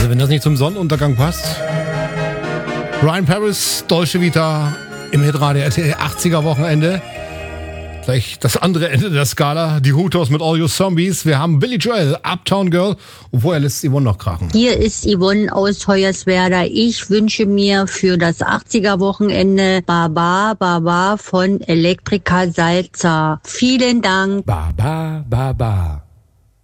Also wenn das nicht zum Sonnenuntergang passt. Ryan Paris, Dolce Vita im Hitradio RTL 80er Wochenende. Gleich das andere Ende der Skala. Die Hooters mit All Your Zombies. Wir haben Billy Joel, Uptown Girl. Und vorher lässt Yvonne noch krachen. Hier ist Yvonne aus Hoyerswerda. Ich wünsche mir für das 80er Wochenende Baba Baba von Elektrika Salza. Vielen Dank. Baba Baba.